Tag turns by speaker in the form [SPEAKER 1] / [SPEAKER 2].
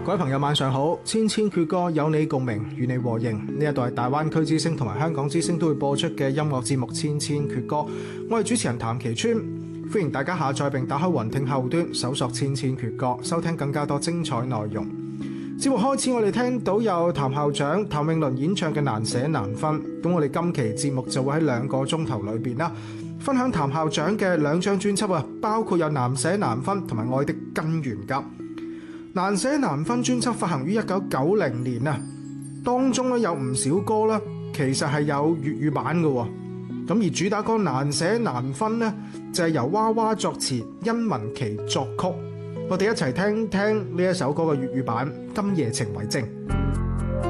[SPEAKER 1] 各位朋友晚上好，千千闕歌有你共鳴，與你和應。呢一度係大灣區之聲同埋香港之聲都會播出嘅音樂節目《千千闕歌》，我係主持人譚其川，歡迎大家下載並打開雲聽後端搜索《千千闕歌》，收聽更加多精彩內容。節目開始，我哋聽到有譚校長譚詠麟演唱嘅《難捨難分》，咁我哋今期節目就會喺2個鐘頭裏邊啦，分享譚校長嘅2張專輯啊，包括有《難捨難分》同埋《愛的根源》噶。難捨難分專輯發行於1990年啊，當中咧有唔少歌咧，其實係有粵語版嘅。咁而主打歌難捨難分呢，就係由娃娃作詞，殷文琪作曲。我哋一齊聽聽呢一首歌嘅粵語版《今夜情為證》。